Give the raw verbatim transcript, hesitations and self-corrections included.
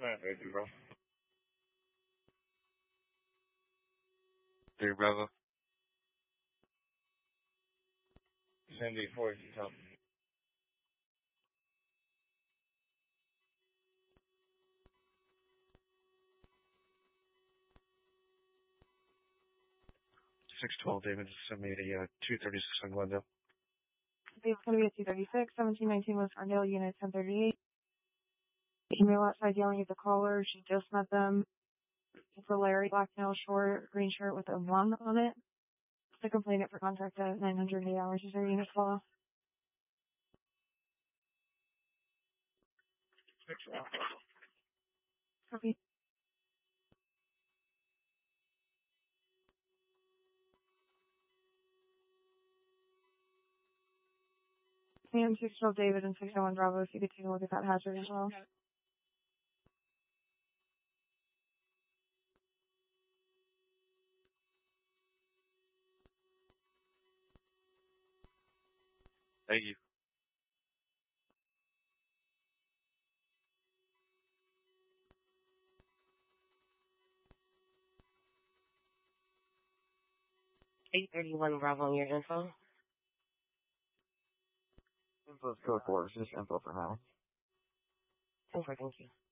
Thank you, bro. Three Bravo. Cindy Force, tell me. Six twelve David sent me a uh, two thirty six on Glendale. It's going to be a two thirty-six, seventeen nineteen West Ferndale, unit ten thirty-eight. Female outside yelling at the caller. She just met them. It's a Larry, black nail short, green shirt with a one on it. The complainant for contact at nine hundred eight hours. Is there a unit follow? Copy. Sam six twelve David and six oh one Bravo, if you could take a look at that hazard as well. Thank you. eight thirty-one Bravo on your info. Info's code four, just info for now. ten four, thank you.